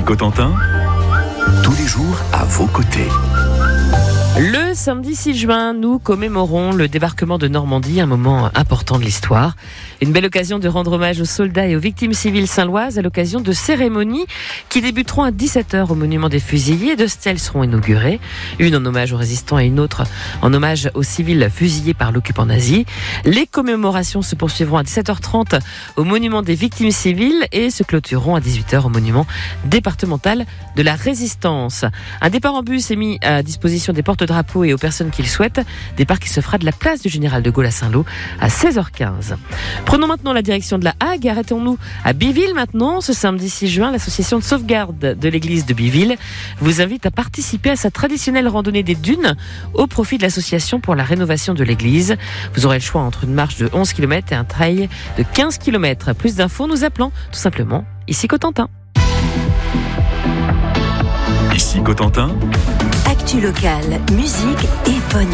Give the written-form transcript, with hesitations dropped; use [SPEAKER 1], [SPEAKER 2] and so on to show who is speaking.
[SPEAKER 1] Cotentin, tous les jours à vos côtés.
[SPEAKER 2] Le samedi 6 juin, nous commémorons le débarquement de Normandie, un moment important de l'histoire. Une belle occasion de rendre hommage aux soldats et aux victimes civiles saint-loises à l'occasion de cérémonies qui débuteront à 17h au monument des fusillés. Deux stèles seront inaugurées, une en hommage aux résistants et une autre en hommage aux civils fusillés par l'occupant nazi. Les commémorations se poursuivront à 17h30 au monument des victimes civiles et se clôtureront à 18h au monument départemental de la Résistance. Un départ en bus est mis à disposition des porte-drapeaux et aux personnes qui le souhaitent. Départ qui se fera de la place du Général de Gaulle à Saint-Lô à 16h15. Prenons maintenant la direction de la Hague. Arrêtons-nous à Biville maintenant. Ce samedi 6 juin, l'association de sauvegarde de l'église de Biville vous invite à participer à sa traditionnelle randonnée des dunes au profit de l'association pour la rénovation de l'église. Vous aurez le choix entre une marche de 11 km et un trail de 15 km. Plus d'infos, nous appelons tout simplement ici Cotentin.
[SPEAKER 1] Ici Cotentin,
[SPEAKER 3] Actu locale, musique et bonne